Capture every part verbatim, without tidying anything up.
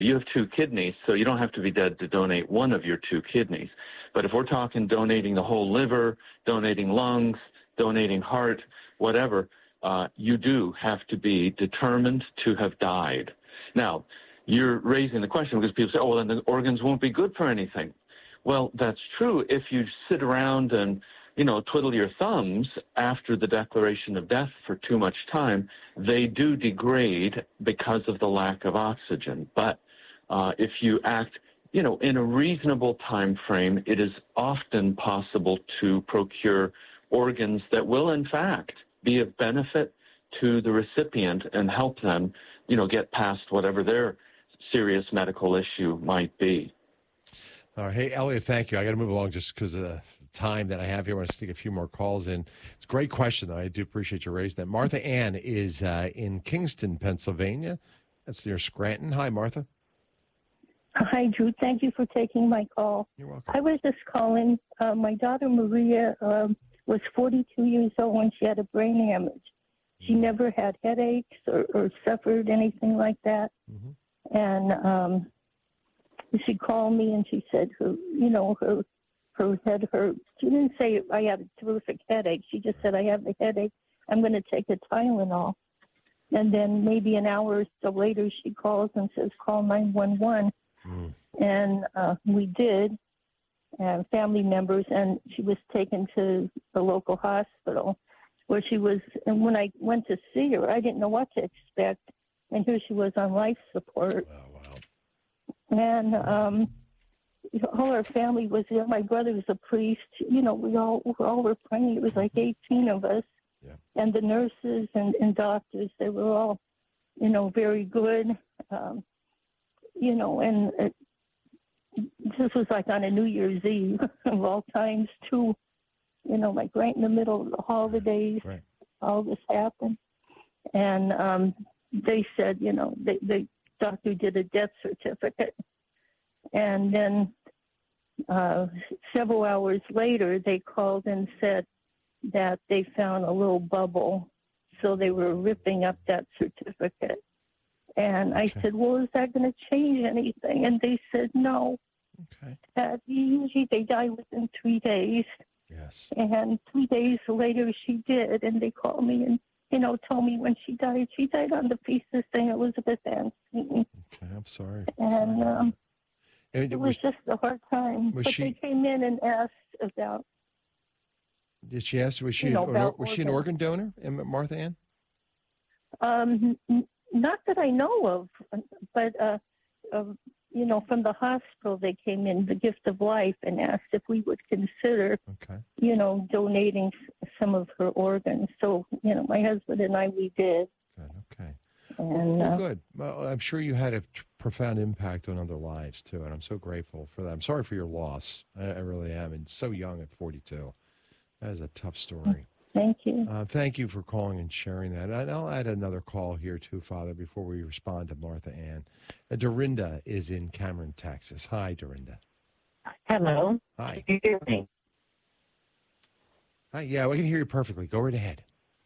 You have two kidneys, so you don't have to be dead to donate one of your two kidneys. But if we're talking donating the whole liver, donating lungs, donating heart, whatever, uh, you do have to be determined to have died. Now, you're raising the question because people say, oh, well, then the organs won't be good for anything. Well, that's true if you sit around and, you know, twiddle your thumbs after the declaration of death for too much time. They do degrade because of the lack of oxygen. But uh, if you act, you know, in a reasonable time frame, it is often possible to procure organs that will, in fact, be of benefit to the recipient and help them, you know, get past whatever their serious medical issue might be. All right. Hey, Elliot, thank you. I got to move along just because of the time that I have here. I want to stick a few more calls in. It's a great question, though. I do appreciate you raising that. Martha Ann is uh, in Kingston, Pennsylvania. That's near Scranton. Hi, Martha. Hi, Drew. Thank you for taking my call. You're welcome. I was just calling. Uh, my daughter, Maria, um, was forty-two years old when she had a brain hemorrhage. She Mm-hmm. never had headaches or, or suffered anything like that. Mm-hmm. And um, she called me and she said, her, you know, her her head hurt. She didn't say I have a terrific headache. She just said, I have a headache. I'm going to take a Tylenol. And then maybe an hour or so later, she calls and says, call nine one one. Mm. And uh, we did, and family members, and she was taken to the local hospital where she was. And when I went to see her, I didn't know what to expect. And here she was on life support. Oh, wow. And um, all our family was there. My brother was a priest. You know, we all we all were praying. It was like eighteen of us. Yeah. And the nurses and, and doctors, they were all, you know, very good. Um, you know, and it, this was like on a New Year's Eve of all times, too. You know, like right in the middle of the holidays, Right. all this happened. And um, they said, you know, they, the doctor did a death certificate. And then uh, several hours later, they called and said that they found a little bubble. So they were ripping up that certificate. And I Okay. said, well, is that going to change anything? And they said, no. Okay. That usually they die within three days. Yes. And three days later, she did. And they called me and, you know, told me when she died. She died on the feast of Saint Elizabeth Ann Seton. Okay. I'm sorry. And Sorry. um, And it was just a hard time. was But she- they came in and asked about, Did she ask? Was she you know, an, about was she an organ donor, Em- Martha Ann? um, n- not that I know of, but, uh, uh, you know, from the hospital, they came in, the Gift of Life, and asked if we would consider, Okay. you know, donating s- some of her organs. So, you know, my husband and I, we did. Good. Okay. And Well, uh, good. Well, I'm sure you had a tr- profound impact on other lives too, and I'm so grateful for that. I'm sorry for your loss. I, I really am, and so young at forty-two. That is a tough story. thank you. Uh, thank you for calling and sharing that. And I'll add another call here too, Father, before we respond to Martha Ann. Uh, Dorinda is in Cameron, Texas. Hi, Dorinda. Hello. Hi. Can you hear me? Hi. Yeah, we can hear you perfectly. Go right ahead.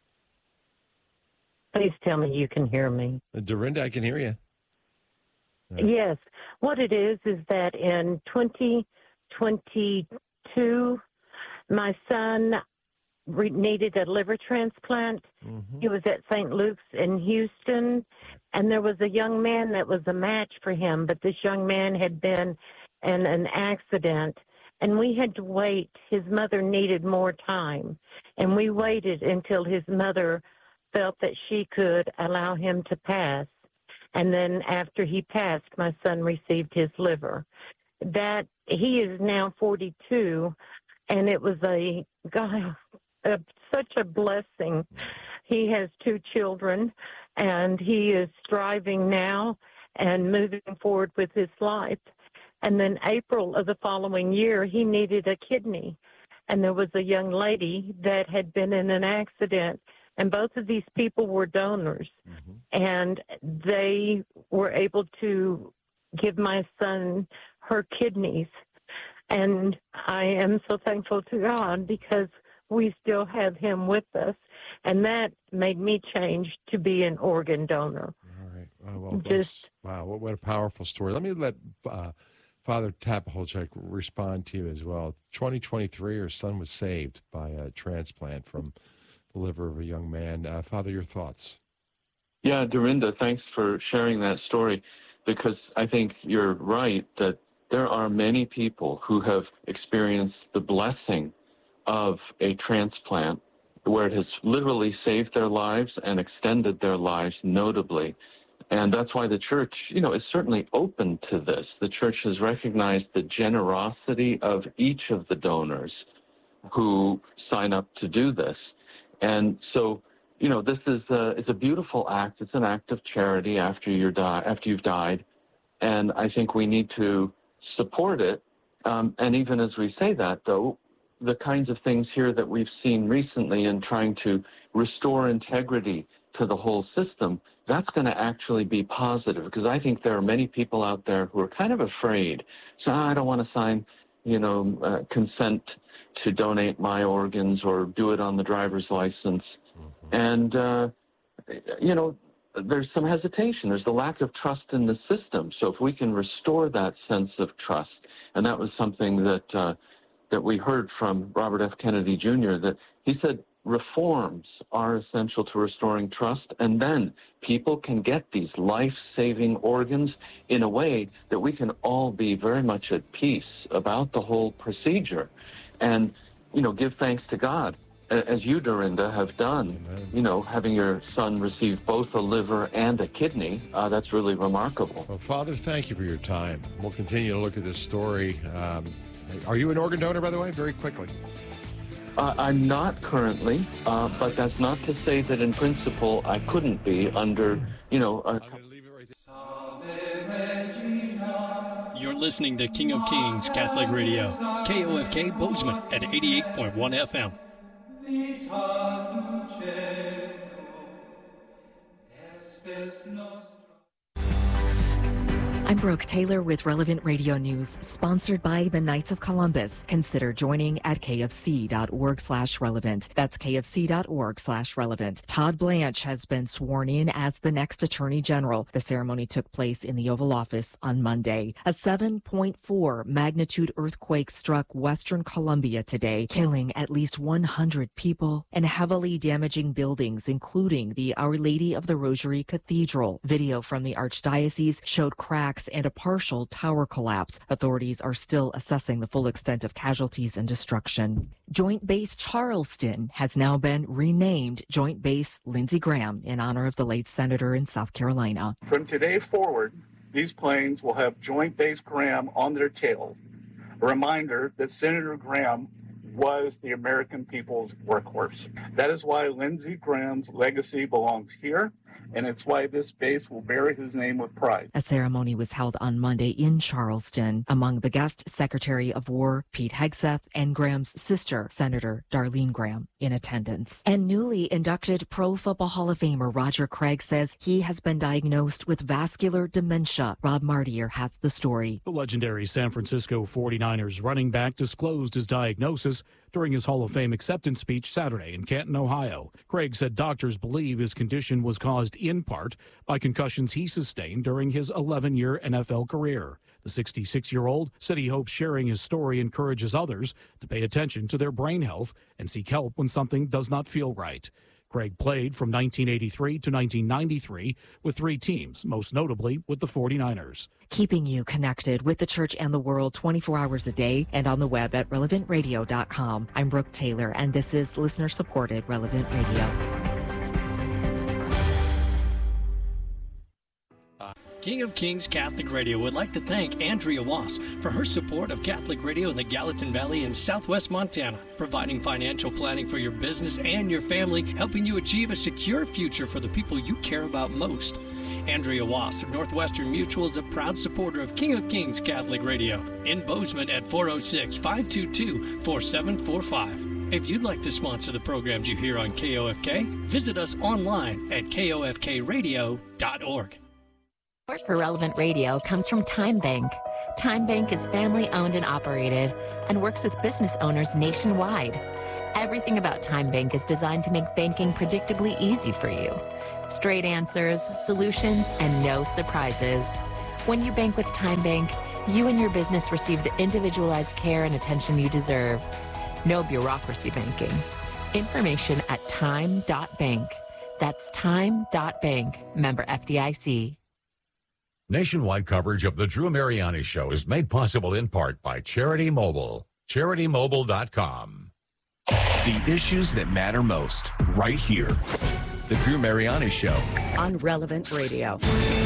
Please tell me you can hear me. Uh, Dorinda, I can hear you. Uh, Yes. What it is is that in twenty twenty-two, my son re- needed a liver transplant. mhm. He was at Saint Luke's in Houston, and there was a young man that was a match for him, but this young man had been in an accident, and we had to wait. His mother needed more time, and we waited until his mother felt that she could allow him to pass. And then after he passed, my son received his liver. That he is now forty-two, and it was a God, a, such a blessing. He has two children, and he is striving now and moving forward with his life. And then April of the following year, he needed a kidney, and there was a young lady that had been in an accident. And both of these people were donors, Mhm. and they were able to give my son her kidneys. And I am so thankful to God because we still have him with us. And that made me change to be an organ donor. All right. Oh, well, just wow, what, what a powerful story. Let me let uh, Father Tapacholchek respond to you as well. twenty twenty-three, her son was saved by a transplant from the liver of a young man. Uh, Father, your thoughts? Yeah, Dorinda, thanks for sharing that story, because I think you're right that there are many people who have experienced the blessing of a transplant where it has literally saved their lives and extended their lives notably. And that's why the church, you know, is certainly open to this. The church has recognized the generosity of each of the donors who sign up to do this. And so, you know, this is a, it's a beautiful act. It's an act of charity after you're die, after you've died. And I think we need to support it. Um, and even as we say that, though, the kinds of things here that we've seen recently in trying to restore integrity to the whole system, that's going to actually be positive, because I think there are many people out there who are kind of afraid. So I don't want to sign, you know, uh, consent to donate my organs or do it on the driver's license. Mm-hmm. And, uh, you know, there's some hesitation. There's the lack of trust in the system. So if we can restore that sense of trust, and that was something that uh, that we heard from Robert F. Kennedy Junior, that he said reforms are essential to restoring trust, and then people can get these life-saving organs in a way that we can all be very much at peace about the whole procedure, and, you know, give thanks to God, as you, Dorinda, have done. Amen. You know, having your son receive both a liver and a kidney, uh, that's really remarkable. Well, Father, thank you for your time. We'll continue to look at this story. Um, are you an organ donor, by the way? Very quickly. Uh, I'm not currently, uh, but that's not to say that in principle I couldn't be under, you know... A... You're listening to King of Kings Catholic Radio, K O F K Bozeman at eighty-eight point one F M. I'm Brooke Taylor with Relevant Radio News, sponsored by the Knights of Columbus. Consider joining at kfc.org slash relevant. That's kfc.org slash relevant. Todd Blanche has been sworn in as the next Attorney General. The ceremony took place in the Oval Office on Monday. A seven point four magnitude earthquake struck Western Colombia today, killing at least one hundred people and heavily damaging buildings, including the Our Lady of the Rosary Cathedral. Video from the Archdiocese showed cracks and a partial tower collapse. Authorities are still assessing the full extent of casualties and destruction. Joint Base Charleston has now been renamed Joint Base Lindsey Graham in honor of the late senator in South Carolina. From today forward, these planes will have Joint Base Graham on their tails. A reminder that Senator Graham was the American people's workhorse. That is why Lindsey Graham's legacy belongs here, and it's why this base will bear his name with pride. A ceremony was held on Monday in Charleston. Among the guests, Secretary of War Pete Hegseth and Graham's sister, Senator Darlene Graham, in attendance. And newly inducted Pro Football Hall of Famer Roger Craig says he has been diagnosed with vascular dementia. Rob Martier has the story. The legendary San Francisco forty-niners running back disclosed his diagnosis during his Hall of Fame acceptance speech Saturday in Canton, Ohio. Craig said doctors believe his condition was caused in part by concussions he sustained during his eleven-year N F L career. The sixty-six-year-old said he hopes sharing his story encourages others to pay attention to their brain health and seek help when something does not feel right. Craig played from nineteen eighty-three to nineteen ninety-three with three teams, most notably with the forty-niners. Keeping you connected with the church and the world twenty-four hours a day and on the web at relevant radio dot com. I'm Brooke Taylor, and this is listener-supported Relevant Radio. King of Kings Catholic Radio would like to thank Andrea Wass for her support of Catholic Radio in the Gallatin Valley in southwest Montana, providing financial planning for your business and your family, helping you achieve a secure future for the people you care about most. Andrea Wass of Northwestern Mutual is a proud supporter of King of Kings Catholic Radio in Bozeman at four oh six, five two two, four seven four five. If you'd like to sponsor the programs you hear on K O F K, visit us online at K O F K radio dot org. Support for Relevant Radio comes from Time Bank. Time Bank is family owned and operated and works with business owners nationwide. Everything about Time Bank is designed to make banking predictably easy for you. Straight answers, solutions, and no surprises. When you bank with Time Bank, you and your business receive the individualized care and attention you deserve. No bureaucracy banking. Information at time dot bank. That's time dot bank. Member F D I C. Nationwide coverage of the Drew Mariani Show is made possible in part by Charity Mobile. charity mobile dot com. The issues that matter most, right here. The Drew Mariani Show. On Relevant Radio.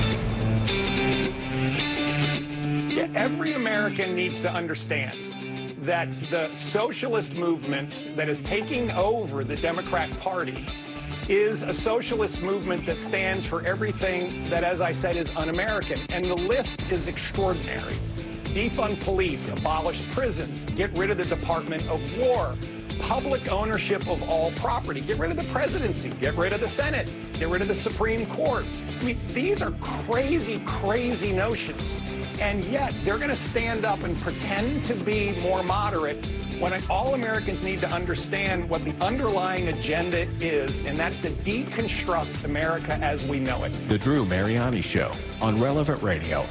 Yeah, every American needs to understand that the socialist movement that is taking over the Democrat Party is a socialist movement that stands for everything that, as I said, is un-American. And the list is extraordinary. Defund police, abolish prisons, get rid of the Department of War, public ownership of all property, get rid of the presidency, get rid of the Senate, get rid of the Supreme Court. I mean, these are crazy, crazy notions. And yet they're going to stand up and pretend to be more moderate when all Americans need to understand what the underlying agenda is, and that's to deconstruct America as we know it. The Drew Mariani Show on Relevant Radio.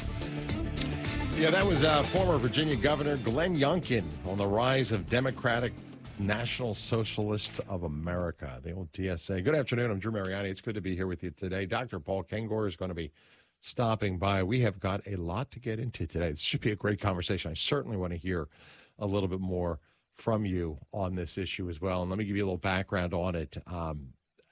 Yeah, that was uh, former Virginia Governor Glenn Youngkin on the rise of Democratic National Socialists of America, the old D S A. Good afternoon. I'm Drew Mariani. It's good to be here with you today. Doctor Paul Kengor is going to be stopping by. We have got a lot to get into today. This should be a great conversation. I certainly want to hear a little bit more from you on this issue as well. And let me give you a little background on it. Um,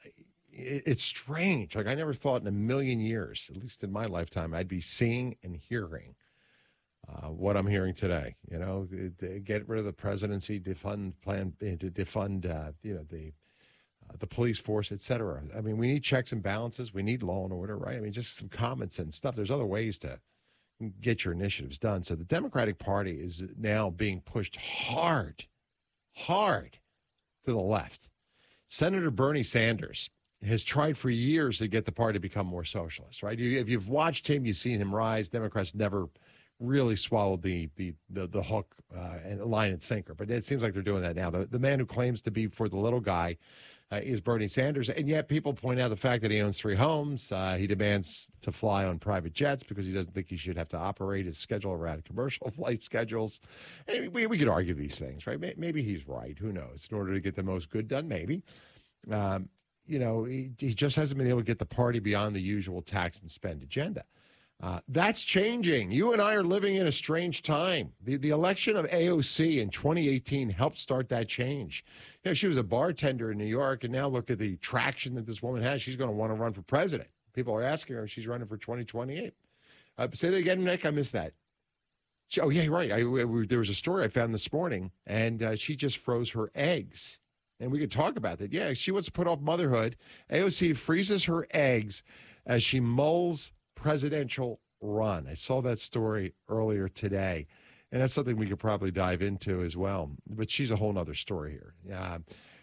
it it's strange. Like, I never thought in a million years, at least in my lifetime, I'd be seeing and hearing Uh, what I'm hearing today. You know, get rid of the presidency, defund plan, to defund, uh, you know, the uh, the police force, et cetera. I mean, we need checks and balances. We need law and order, right? I mean, just some common sense stuff. There's other ways to get your initiatives done. So the Democratic Party is now being pushed hard, hard to the left. Senator Bernie Sanders has tried for years to get the party to become more socialist, right? You, if you've watched him, you've seen him rise. Democrats never really swallowed the the the, the hook uh, and line and sinker, but it seems like they're doing that now. The, the man who claims to be for the little guy uh, is Bernie Sanders, and yet people point out the fact that he owns three homes. Uh, he demands to fly on private jets because he doesn't think he should have to operate his schedule around commercial flight schedules. And we we could argue these things, right? Maybe he's right. Who knows? In order to get the most good done, maybe. Um, you know, he, he just hasn't been able to get the party beyond the usual tax and spend agenda. Uh, that's changing. You and I are living in a strange time. The, the election of A O C in twenty eighteen helped start that change. You know, she was a bartender in New York, and now look at the traction that this woman has. She's going to want to run for president. People are asking her if she's running for twenty twenty-eight. Uh, say that again, Nick. I missed that. She, oh, yeah, right. I, I, there was a story I found this morning, and uh, she just froze her eggs. And we could talk about that. Yeah, she wants to put off motherhood. A O C freezes her eggs as she mulls presidential run. I saw that story earlier today, and that's something we could probably dive into as well. But she's a whole other story here. Uh,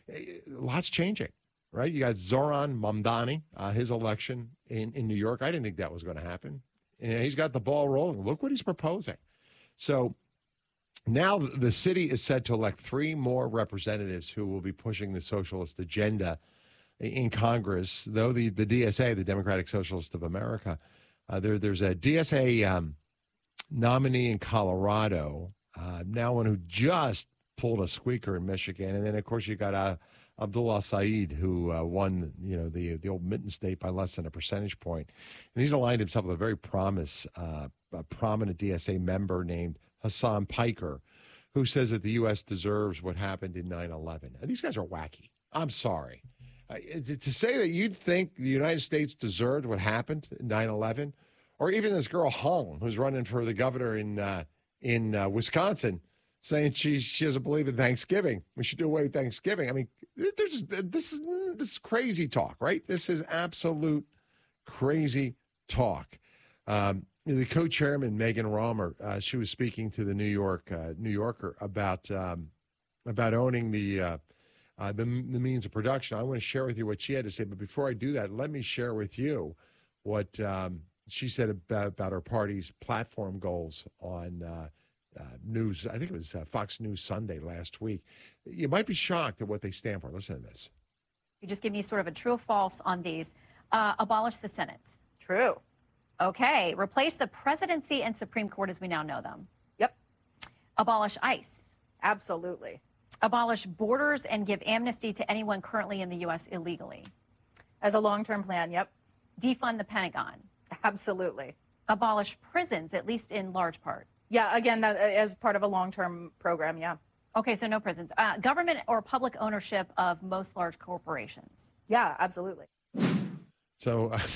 lots changing, right? You got Zoran Mamdani, uh, his election in, in New York. I didn't think that was going to happen. And he's got the ball rolling. Look what he's proposing. So now the city is set to elect three more representatives who will be pushing the socialist agenda in Congress, though the, the D S A, the Democratic Socialists of America, Uh, there, there's a D S A um, nominee in Colorado, uh, now one who just pulled a squeaker in Michigan, and then of course you got uh, Abdullah Saeed, who uh, won, you know, the the old Mitten State by less than a percentage point, and he's aligned himself with a very promise, uh, a prominent D S A member named Hassan Piker, who says that the U S deserves what happened in nine eleven. And these guys are wacky. I'm sorry. Uh, to say that you'd think the United States deserved what happened in nine eleven, or even this girl Hung, who's running for the governor in uh, in uh, Wisconsin, saying she she doesn't believe in Thanksgiving. We should do away with Thanksgiving. I mean, there's this is this is crazy talk, right? This is absolute crazy talk. Um, the co-chairman Megan Romer, uh, she was speaking to the New York uh, New Yorker about um, about owning the. Uh, Uh, the, the means of production. I want to share with you what she had to say. But before I do that, let me share with you what um, she said about, about her party's platform goals on uh, uh, News, I think it was uh, Fox News Sunday last week. You might be shocked at what they stand for. Listen to this. You just give me sort of a true or false on these. Uh, abolish the Senate. True. Okay. Replace the presidency and Supreme Court as we now know them. Yep. Abolish ICE. Absolutely. Abolish borders and give amnesty to anyone currently in the U S illegally. As a long-term plan, yep. Defund the Pentagon. Absolutely. Abolish prisons, at least in large part. Yeah, again, that, as part of a long-term program, yeah. Okay, so no prisons. Uh, government or public ownership of most large corporations. Yeah, absolutely. So uh,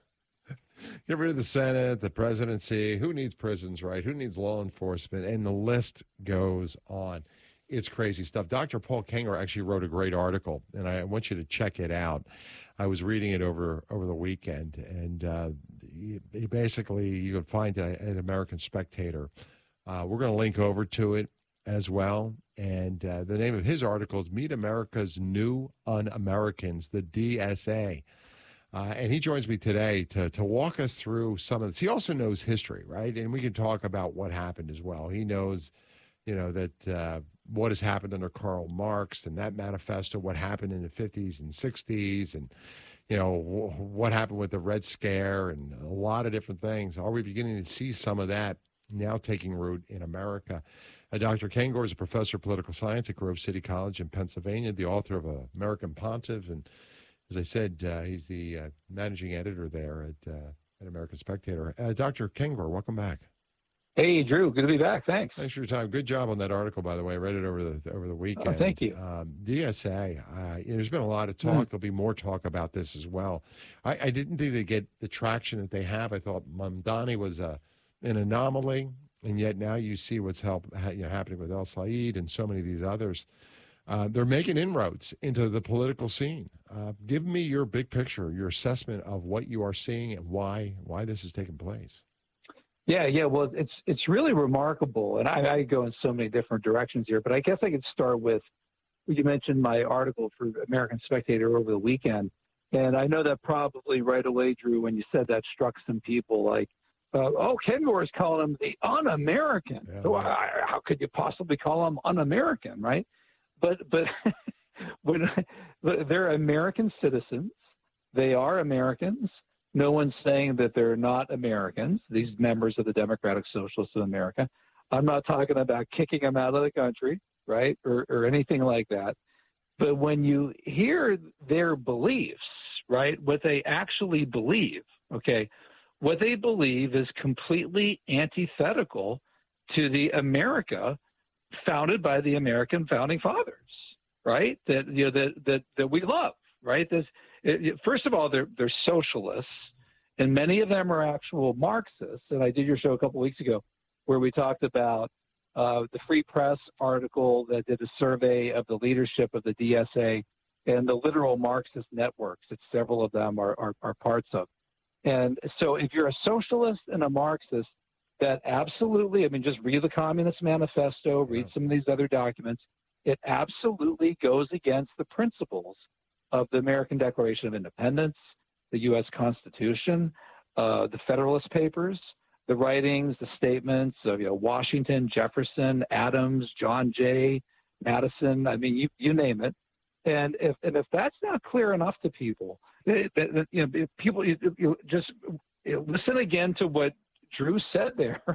get rid of the Senate, the presidency. Who needs prisons, right? Who needs law enforcement? And the list goes on. It's crazy stuff. Doctor Paul Kengor actually wrote a great article, and I want you to check it out. I was reading it over, over the weekend, and uh, he, he basically, you can find it at American Spectator. Uh, we're going to link over to it as well. And uh, the name of his article is Meet America's New Un-Americans, the D S A. Uh, and he joins me today to to walk us through some of this. He also knows history, right? And we can talk about what happened as well. He knows, you know, that uh, what has happened under Karl Marx and that manifesto, what happened in the fifties and sixties, and, you know, w- what happened with the Red Scare and a lot of different things. Are we beginning to see some of that now taking root in America? Uh, Doctor Kengor is a professor of political science at Grove City College in Pennsylvania, the author of uh, American Pontiff, and as I said, uh, he's the uh, managing editor there at, uh, at American Spectator. Uh, Doctor Kengor, welcome back. Hey, Drew. Good to be back. Thanks. Thanks for your time. Good job on that article, by the way. I read it over the over the weekend. Oh, thank you. Um, D S A, uh, you know, there's been a lot of talk. Mm. There'll be more talk about this as well. I, I didn't think they get the traction that they have. I thought Mamdani was a, an anomaly, and yet now you see what's help, you know, happening with El Said and so many of these others. Uh, they're making inroads into the political scene. Uh, give me your big picture, your assessment of what you are seeing and why why this is taking place. Yeah, yeah. Well, it's it's really remarkable, and I, I go in so many different directions here. But I guess I could start with you mentioned my article for American Spectator over the weekend, and I know that probably right away, Drew, when you said that struck some people like, uh, "Oh, Kengor is calling them the un-American. Yeah, so I, how could you possibly call them un-American, right?" But but when they're American citizens, they are Americans. No one's saying that they're not Americans, these members of the Democratic Socialists of America. I'm not talking about kicking them out of the country, right, or, or anything like that. But when you hear their beliefs, right, what they actually believe, okay, what they believe is completely antithetical to the America founded by the American founding fathers, right, that, you know, that, that, that we love, right? This, It, first of all, they're they're socialists, and many of them are actual Marxists. And I did your show a couple of weeks ago where we talked about uh, the Free Press article that did a survey of the leadership of the D S A and the literal Marxist networks that several of them are, are, are parts of. And so if you're a socialist and a Marxist, that absolutely, I mean, just read the Communist Manifesto, read some of these other documents. It absolutely goes against the principles of the American Declaration of Independence, the U S Constitution, uh, the Federalist Papers, the writings, the statements of you know, Washington, Jefferson, Adams, John Jay, Madison. I mean, you, you name it. And if and if that's not clear enough to people, it, it, you know, people you, you just you know, listen again to what Drew said there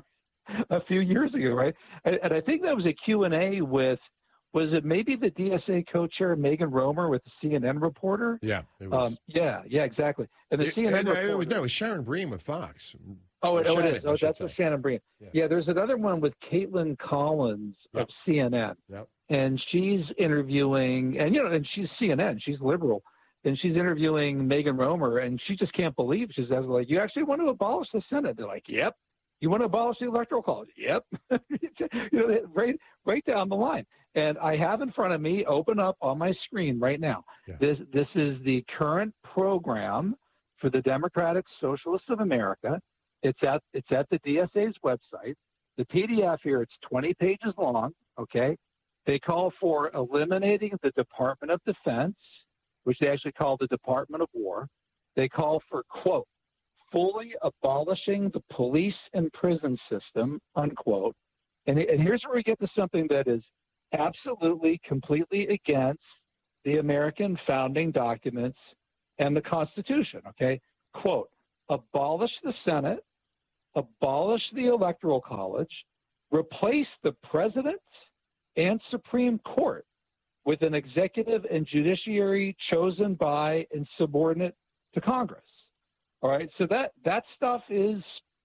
a few years ago, right? And, and I think that was a Q and A with. Was it maybe the D S A co-chair Megan Romer with the C N N reporter? Yeah, it was. Um, yeah, yeah, exactly. And the it, C N N and, reporter. It was, no, it was Sharon Bream with Fox. Oh, it, oh, Shannon, it is. Oh, that's the Shannon Bream. Yeah. yeah, there's another one with Caitlin Collins yep. of C N N. Yep. And she's interviewing, and, you know, and she's C N N. She's liberal. And she's interviewing Megan Romer, and she just can't believe. She's like, you actually want to abolish the Senate? They're like, yep. You want to abolish the Electoral College? Yep. you know, right, right down the line. And I have in front of me, open up on my screen right now. Yeah. This this is the current program for the Democratic Socialists of America. It's at it's at the D S A's website. The P D F here, it's twenty pages long. Okay. They call for eliminating the Department of Defense, which they actually call the Department of War. They call for, quote, fully abolishing the police and prison system, unquote, And, and here's where we get to something that is absolutely, completely against the American founding documents and the Constitution, okay? Quote, abolish the Senate, abolish the Electoral College, replace the President and Supreme Court with an executive and judiciary chosen by and subordinate to Congress. All right, so that, that stuff is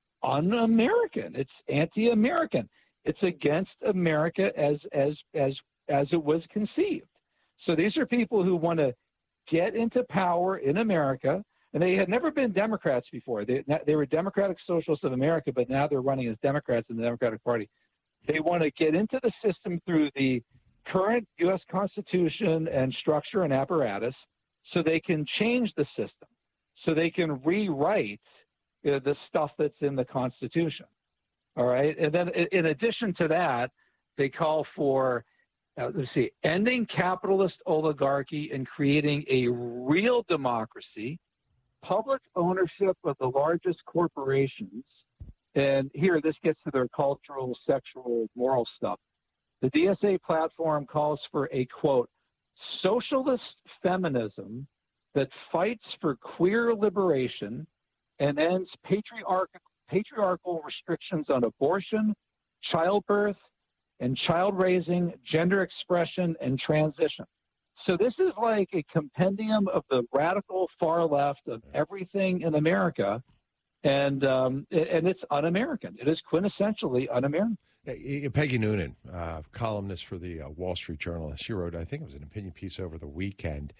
un-American. It's anti-American. It's against America as as as as it was conceived. So these are people who want to get into power in America, and they had never been Democrats before. They they were Democratic Socialists of America, but now they're running as Democrats in the Democratic Party. They want to get into the system through the current U S Constitution and structure and apparatus, so they can change the system, so they can rewrite uh, the stuff that's in the Constitution. All right. And then in addition to that, they call for, uh, let's see, ending capitalist oligarchy and creating a real democracy, public ownership of the largest corporations. And here, this gets to their cultural, sexual, moral stuff. The D S A platform calls for a, quote, socialist feminism that fights for queer liberation and ends patriarchal patriarchal restrictions on abortion, childbirth, and child raising, gender expression, and transition. So this is like a compendium of the radical far left of everything in America, and um, and it's un-American. It is quintessentially un-American. Peggy Noonan, uh, columnist for the uh, Wall Street Journal, she wrote, I think it was an opinion piece over the weekend,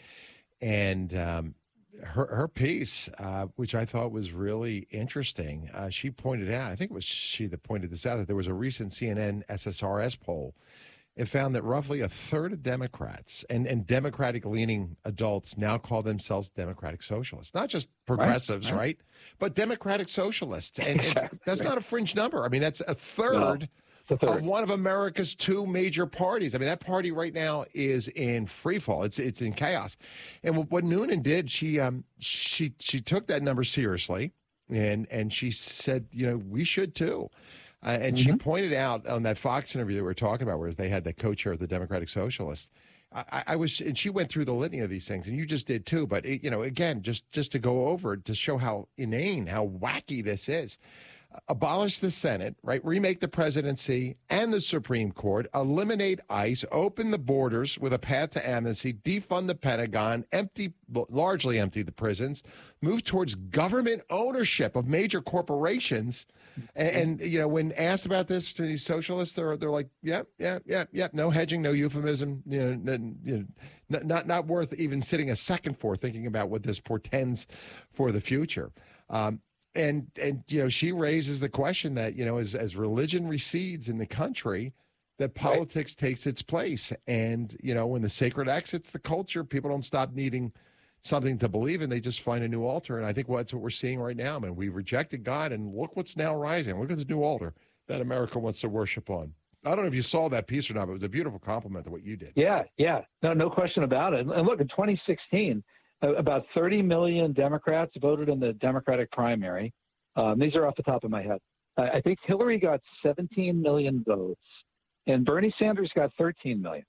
and um, Her her piece, uh, which I thought was really interesting, uh, she pointed out, I think it was she that pointed this out, that there was a recent C N N S S R S poll. It found that roughly a third of Democrats and, and Democratic-leaning adults now call themselves Democratic Socialists. Not just progressives, right? right. right? But Democratic Socialists. And, and that's not a fringe number. I mean, that's a third. No. Of one of America's two major parties. I mean, that party right now is in free fall. It's it's in chaos. And what Noonan did, she um she she took that number seriously, and and she said, you know, we should too. Uh, and mm-hmm. she pointed out on that Fox interview that we were talking about, where they had the co-chair of the Democratic Socialists. I, I was, and she went through the litany of these things, and you just did too. But it, you know, again, just just to go over to show how inane, how wacky this is. Abolish the Senate, right? Remake the presidency and the Supreme Court, eliminate ICE, open the borders with a path to amnesty, defund the Pentagon, empty, largely empty the prisons, move towards government ownership of major corporations. And, and you know, when asked about this to these socialists, they're they're like, yeah, yeah, yeah, yeah, no hedging, no euphemism, you know, n- you know not, not not worth even sitting a second for, thinking about what this portends for the future. Um, And, and you know, she raises the question that, you know, as, as religion recedes in the country, that politics right. takes its place. And, you know, when the sacred exits the culture, people don't stop needing something to believe in. They just find a new altar. And I think that's what we're seeing right now. I mean, we rejected God, and look what's now rising. Look at this new altar that America wants to worship on. I don't know if you saw that piece or not, but it was a beautiful compliment to what you did. Yeah, yeah. No, no question about it. And look, in twenty sixteen, about thirty million Democrats voted in the Democratic primary. Um, these are off the top of my head. Uh, I think Hillary got seventeen million votes, and Bernie Sanders got thirteen million.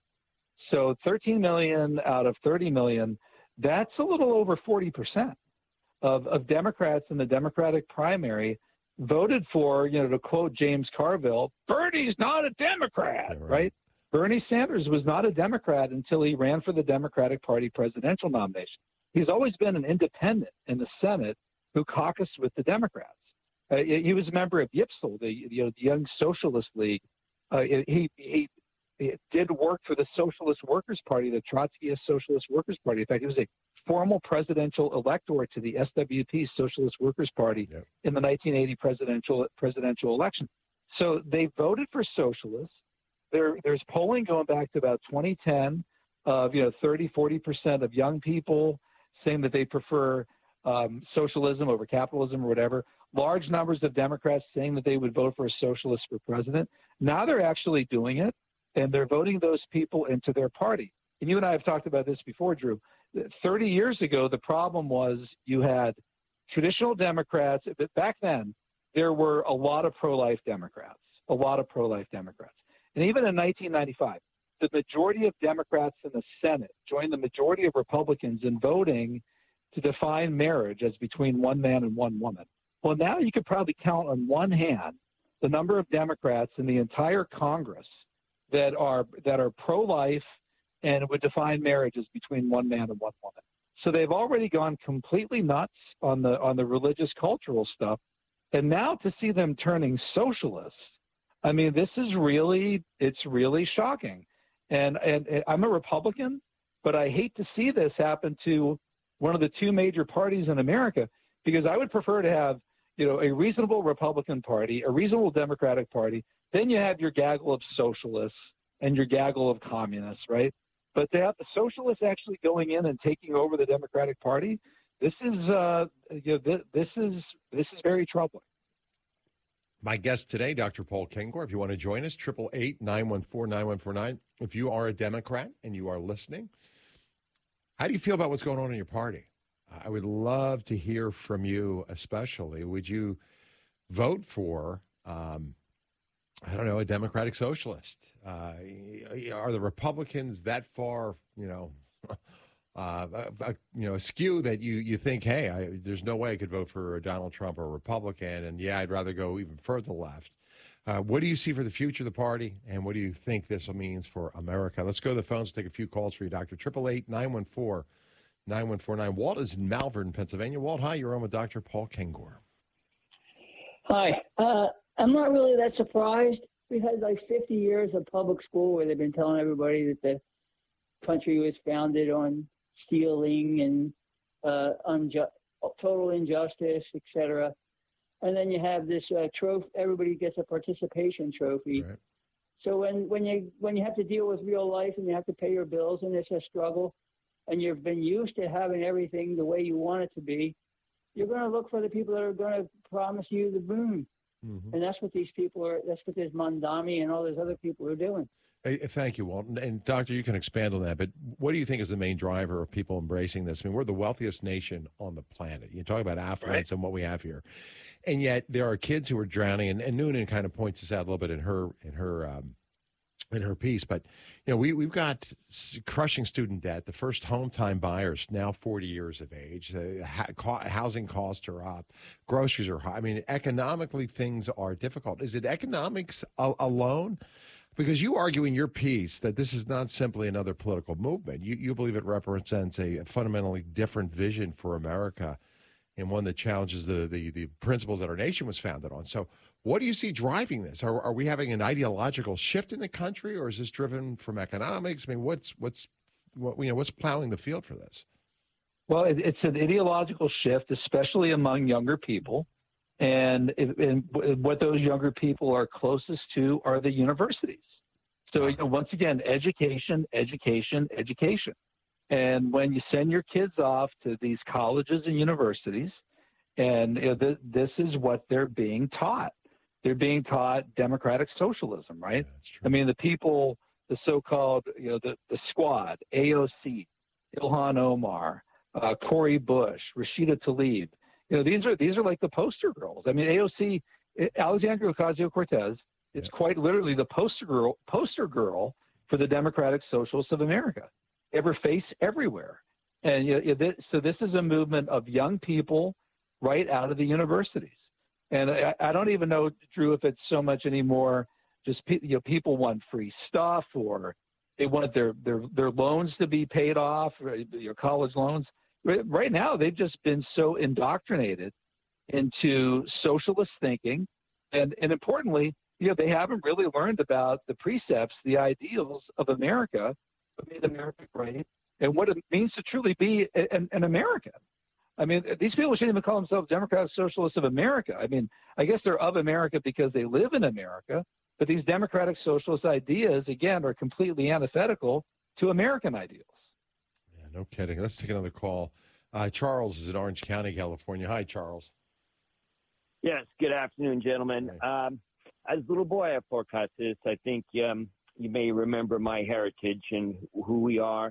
So thirteen million out of thirty million, that's a little over forty percent of, of Democrats in the Democratic primary voted for, you know, to quote James Carville, Bernie's not a Democrat, yeah, right. right? Bernie Sanders was not a Democrat until he ran for the Democratic Party presidential nomination. He's always been an independent in the Senate who caucused with the Democrats. Uh, he was a member of Y I P S L, the, you know, the Young Socialist League. Uh, he, he, he did work for the Socialist Workers' Party, the Trotskyist Socialist Workers' Party. In fact, he was a formal presidential elector to the S W P, Socialist Workers' Party, yep. in the nineteen eighty presidential presidential election. So they voted for socialists. There, there's polling going back to about twenty ten of, you know, thirty, forty percent of young people saying that they prefer um, socialism over capitalism or whatever. Large numbers of Democrats saying that they would vote for a socialist for president. Now they're actually doing it, and they're voting those people into their party. And you and I have talked about this before, Drew. thirty years ago, the problem was you had traditional Democrats, but back then there were a lot of pro-life Democrats. a lot of pro-life Democrats. And even in nineteen ninety-five, the majority of Democrats in the Senate joined the majority of Republicans in voting to define marriage as between one man and one woman. Well, now you could probably count on one hand the number of Democrats in the entire Congress that are that are pro-life and would define marriage as between one man and one woman. So they've already gone completely nuts on the on the religious cultural stuff. And now to see them turning socialist, I mean, this is really, it's really shocking. And, and, and I'm a Republican, but I hate to see this happen to one of the two major parties in America, because I would prefer to have, you know, a reasonable Republican Party, a reasonable Democratic Party. Then you have your gaggle of socialists and your gaggle of communists, right? But to have the socialists actually going in and taking over the Democratic Party, this is, uh, you know, this, this is this is very troubling. My guest today, Doctor Paul Kengor. If you want to join us, triple eight nine one four nine one four nine. If you are a Democrat and you are listening, how do you feel about what's going on in your party? I would love to hear from you, especially. Would you vote for, um, I don't know, a Democratic Socialist? Uh, are the Republicans that far, you know, uh, uh, you know, askew that you you think, hey, I, there's no way I could vote for Donald Trump or a Republican, and yeah, I'd rather go even further left. Uh, what do you see for the future of the party, and what do you think this means for America? Let's go to the phones, take a few calls for you, Doctor Triple eight nine one four nine one four nine. Walt is in Malvern, Pennsylvania. Walt, hi, you're on with Doctor Paul Kengor. Hi, uh, I'm not really that surprised. We've had like fifty years of public school where they've been telling everybody that the country was founded on stealing and uh, unju- total injustice, et cetera. And then you have this uh, trophy. Everybody gets a participation trophy. Right. So when, when you when you have to deal with real life and you have to pay your bills and it's a struggle, and you've been used to having everything the way you want it to be, you're going to look for the people that are going to promise you the boon. Mm-hmm. And that's what these people are, that's what this Mondami and all those other people are doing. Hey, thank you, Walt. And, and Doctor, you can expand on that, but what do you think is the main driver of people embracing this? I mean, we're the wealthiest nation on the planet. You talk about affluence, right, and what we have here. And yet there are kids who are drowning, and, and Noonan kind of points this out a little bit in her, in her, um, in her piece, but you know, we, we've got crushing student debt. The first home time buyers now forty years of age. The ha- housing costs are up. Groceries are high. I mean, economically, things are difficult. Is it economics a- alone? Because you argue in your piece that this is not simply another political movement. You, you believe it represents a fundamentally different vision for America, and one that challenges the, the, the principles that our nation was founded on. So what do you see driving this? Are, are we having an ideological shift in the country, or is this driven from economics? I mean, what's what's what, you know, what's plowing the field for this? Well, it, it's an ideological shift, especially among younger people. And, it, and what those younger people are closest to are the universities. So, you know, once again, education, education, education. And when you send your kids off to these colleges and universities, and you know, th- this is what they're being taught. They're being taught democratic socialism, right? Yeah, I mean, the people, the so-called, you know, the, the squad, A O C, Ilhan Omar, uh, Cori Bush, Rashida Tlaib. You know, these are these are like the poster girls. I mean, A O C, Alexandria Ocasio-Cortez is quite literally the poster girl, poster girl for the Democratic Socialists of America. Ever face everywhere, and you know, this, so this is a movement of young people right out of the universities. And I, I don't even know, Drew, if it's so much anymore. Just pe- you know, people want free stuff, or they want their their their loans to be paid off, or your college loans. Right now, they've just been so indoctrinated into socialist thinking. And, and importantly, you know, they haven't really learned about the precepts, the ideals of America, what made America great, and what it means to truly be an, an American. I mean, these people shouldn't even call themselves Democratic Socialists of America. I mean, I guess they're of America because they live in America, but these Democratic Socialist ideas, again, are completely antithetical to American ideals. No kidding. Let's take another call. Uh, Charles is in Orange County, California. Hi, Charles. Yes. Good afternoon, gentlemen. Um, as a little boy, I forecast this. I think um, you may remember my heritage and who we are.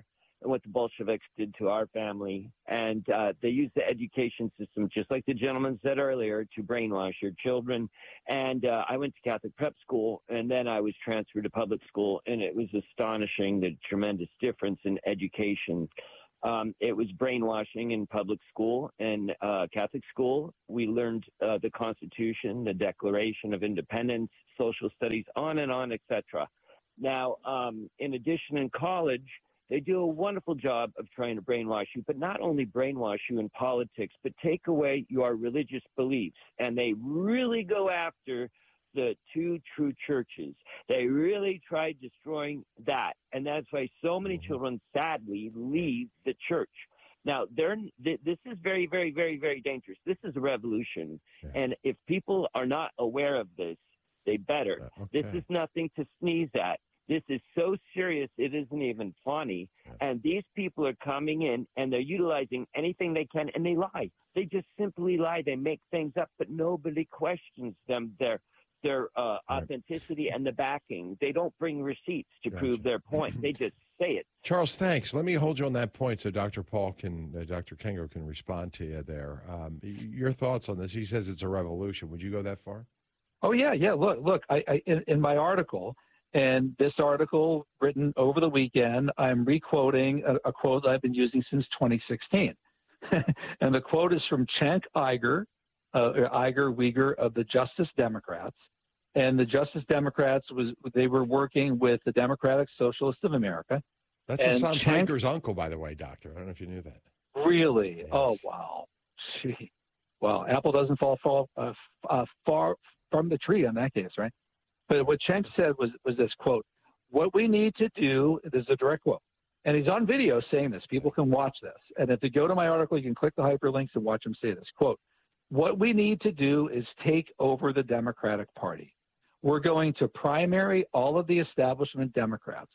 what the Bolsheviks did to our family. And uh, they used the education system, just like the gentleman said earlier, to brainwash your children. And uh, I went to Catholic prep school, and then I was transferred to public school, and it was astonishing the tremendous difference in education. Um, it was brainwashing in public school and uh, Catholic school. We learned uh, the Constitution, the Declaration of Independence, social studies, on and on, et cetera. Now, um, in addition, in college, they do a wonderful job of trying to brainwash you, but not only brainwash you in politics, but take away your religious beliefs. And they really go after the two true churches. They really tried destroying that. And that's why so many children, sadly, leave the church. Now, they're, th- this is very, very, very, very dangerous. This is a revolution. Yeah. And if people are not aware of this, they better. Uh, okay. This is nothing to sneeze at. This is so serious, it isn't even funny. Yeah. And these people are coming in, and they're utilizing anything they can, and they lie. They just simply lie. They make things up, but nobody questions them. Their their uh, authenticity and the backing. They don't bring receipts to gotcha. prove their point. They just say it. Charles, thanks. Let me hold you on that point so Doctor Paul can, uh, Doctor Kengo can respond to you there. Um, your thoughts on this? He says it's a revolution. Would you go that far? Oh, yeah, yeah. Look, look. I, I in, in my article, and this article written over the weekend, I'm requoting a, a quote I've been using since twenty sixteen. And the quote is from Cenk Uygur, uh, Uygur Uygur of the Justice Democrats. And the Justice Democrats, was they were working with the Democratic Socialists of America. That's Hassan Piker's uncle, by the way, Doctor. I don't know if you knew that. Really? Yes. Oh, wow. Gee. Well, apple doesn't fall, fall uh, uh, far from the tree in that case, right? But what Cenk said was, was this, quote, what we need to do, this is a direct quote, and he's on video saying this. People can watch this. And if you go to my article, you can click the hyperlinks and watch him say this, quote, what we need to do is take over the Democratic Party. We're going to primary all of the establishment Democrats,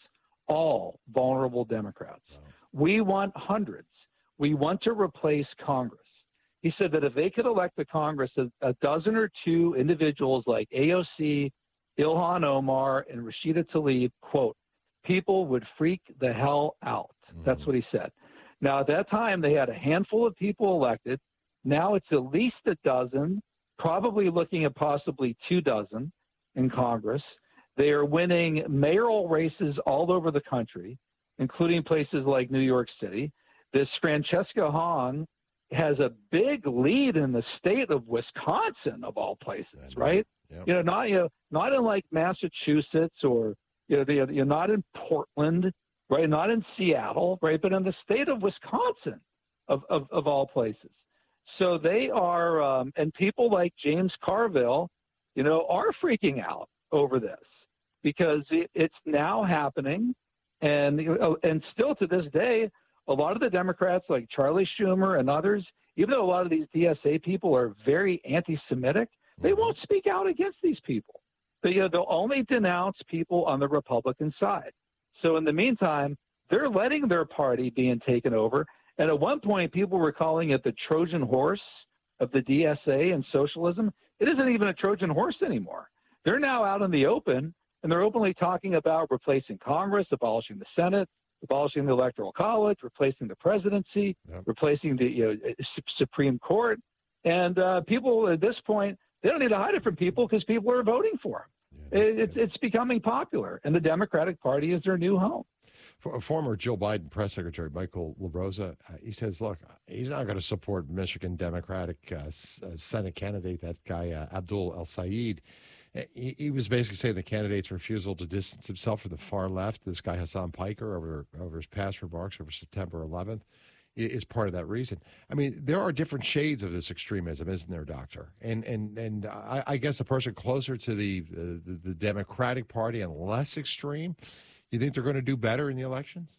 all vulnerable Democrats. Wow. We want hundreds. We want to replace Congress. He said that if they could elect the Congress a, a dozen or two individuals like A O C, Ilhan Omar, and Rashida Tlaib, quote, people would freak the hell out. Mm-hmm. That's what he said. Now, at that time, they had a handful of people elected. Now it's at least a dozen, probably looking at possibly two dozen in Congress. They are winning mayoral races all over the country, including places like New York City. This Francesca Hahn has a big lead in the state of Wisconsin, of all places, right? Yep. You know, not you know, not in like Massachusetts or you know, the, you're not in Portland, right? Not in Seattle, right? But in the state of Wisconsin, of of, of all places. So they are, um, and people like James Carville, you know, are freaking out over this because it, it's now happening, and and still to this day, a lot of the Democrats like Charlie Schumer and others, even though a lot of these D S A people are very anti-Semitic, they won't speak out against these people. But, you know, they'll only denounce people on the Republican side. So in the meantime, they're letting their party being taken over. And at one point, people were calling it the Trojan horse of the D S A and socialism. It isn't even a Trojan horse anymore. They're now out in the open, and they're openly talking about replacing Congress, abolishing the Senate, abolishing the Electoral College, replacing the presidency, yep. replacing the you know, Supreme Court. And uh, people at this point, they don't need to hide it from people because people are voting for them. Yeah, it, it's, it's becoming popular, and the Democratic Party is their new home. For, former Joe Biden press secretary Michael LaRosa, uh, he says, look, he's not going to support Michigan Democratic uh, S- uh, Senate candidate, that guy uh, Abdul El-Sayed. He, he was basically saying the candidate's refusal to distance himself from the far left, this guy Hassan Piker, over, over his past remarks over September eleventh, is part of that reason. I mean, there are different shades of this extremism, isn't there, Doctor? And and and I, I guess the person closer to the, the the Democratic Party and less extreme, you think they're going to do better in the elections?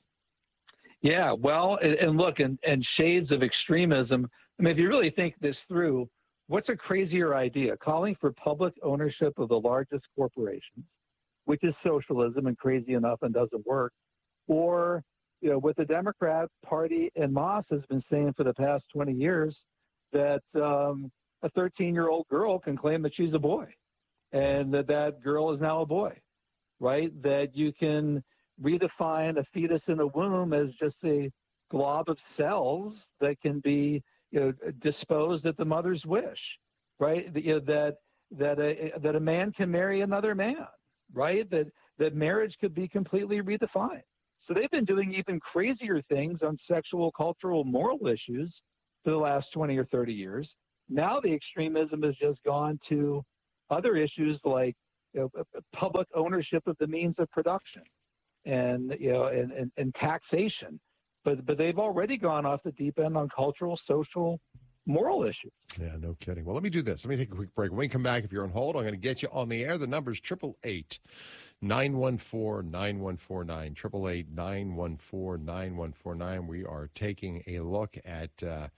Yeah, well, and, and look, and, and shades of extremism. I mean, if you really think this through, what's a crazier idea? Calling for public ownership of the largest corporations, which is socialism and crazy enough and doesn't work, or you know, what the Democrat Party and Moss has been saying for the past twenty years, that um, a thirteen-year-old girl can claim that she's a boy, and that that girl is now a boy, right? That you can redefine a fetus in a womb as just a glob of cells that can be, you know, disposed at the mother's wish, right? You know, that that a that a man can marry another man, right? That that marriage could be completely redefined. So they've been doing even crazier things on sexual, cultural, moral issues for the last twenty or thirty years. Now the extremism has just gone to other issues like, you know, public ownership of the means of production and, you know, and, and, and taxation. But but they've already gone off the deep end on cultural, social, moral issues. Yeah, no kidding. Well, let me do this. Let me take a quick break. When we come back, if you're on hold, I'm going to get you on the air. The number is eight eight eight, nine one four, nine one four nine, eight eight eight, nine one four, nine one four nine. We are taking a look at uh,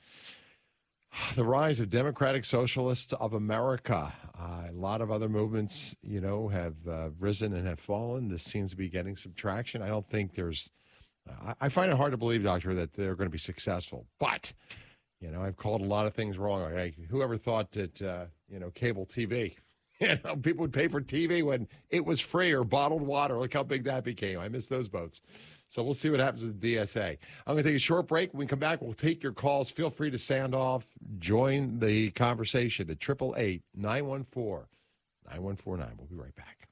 the rise of Democratic Socialists of America. Uh, a lot of other movements, you know, have uh, risen and have fallen. This seems to be getting some traction. I don't think there's uh, – I find it hard to believe, Doctor, that they're going to be successful. But – you know, I've called a lot of things wrong. I, whoever thought that, uh, you know, cable T V, you know, people would pay for T V when it was free or bottled water. Look how big that became. I miss those boats. So we'll see what happens with the D S A. I'm going to take a short break. When we come back, we'll take your calls. Feel free to sound off. Join the conversation at eight eight eight, nine one four, nine one four nine. We'll be right back.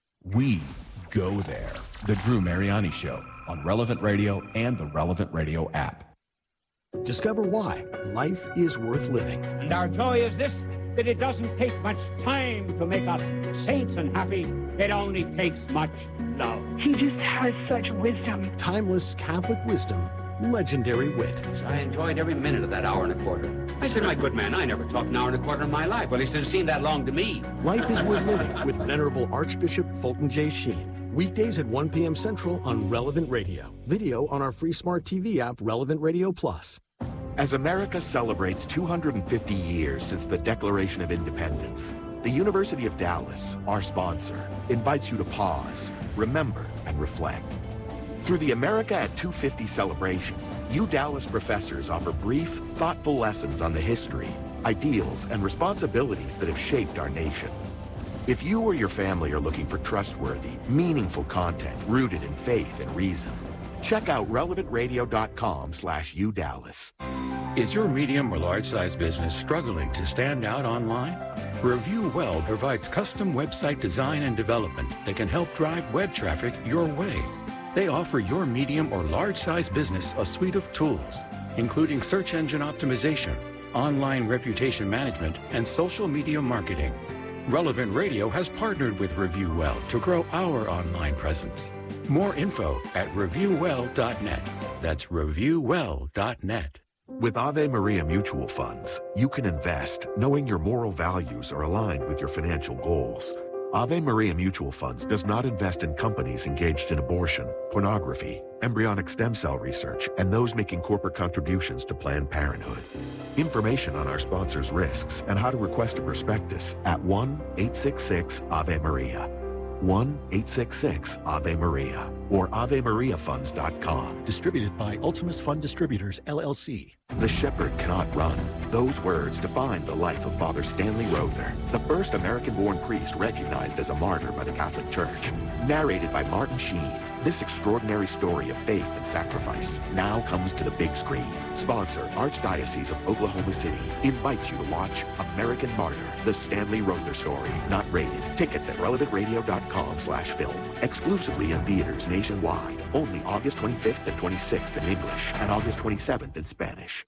We go there. The Drew Mariani Show on Relevant Radio and the Relevant Radio app. Discover why life is worth living. And our joy is this, that it doesn't take much time to make us saints and happy. It only takes much love. He just has such wisdom. Timeless Catholic wisdom, legendary wit. I enjoyed every minute of that hour and a quarter. I said, my good man, I never talked an hour and a quarter in my life. Well, he said, it seemed that long to me. Life is worth living with Venerable Archbishop Fulton J. Sheen. Weekdays at one p.m. Central on Relevant Radio. Video on our free smart T V app, Relevant Radio Plus. As America celebrates two hundred fifty years since the Declaration of Independence, the University of Dallas, our sponsor, invites you to pause, remember, and reflect. Through the America at two fifty celebration, U Dallas professors offer brief, thoughtful lessons on the history, ideals, and responsibilities that have shaped our nation. If you or your family are looking for trustworthy, meaningful content rooted in faith and reason, check out relevant radio dot com slash U Dallas. Is your medium or large size business struggling to stand out online? Review Well provides custom website design and development that can help drive web traffic your way. They offer your medium or large size business a suite of tools, including search engine optimization, online reputation management, and social media marketing. Relevant Radio has partnered with Review Well to grow our online presence. More info at review well dot net. That's review well dot net. With Ave Maria Mutual Funds, you can invest knowing your moral values are aligned with your financial goals. Ave Maria Mutual Funds does not invest in companies engaged in abortion, pornography, embryonic stem cell research, and those making corporate contributions to Planned Parenthood. Information on our sponsors' risks and how to request a prospectus at one eight six six Ave Maria. one eight six six Ave Maria or ave maria funds dot com. Distributed by Ultimus Fund Distributors, L L C. The shepherd cannot run. Those words define the life of Father Stanley Rother, the first American-born priest recognized as a martyr by the Catholic Church. Narrated by Martin Sheen, this extraordinary story of faith and sacrifice now comes to the big screen. Sponsor, Archdiocese of Oklahoma City, invites you to watch American Martyr, the Stanley Rother story, not rated. Tickets at relevant radio dot com slash film. Exclusively in theaters nationwide. Only August twenty-fifth and twenty-sixth in English and August twenty-seventh in Spanish.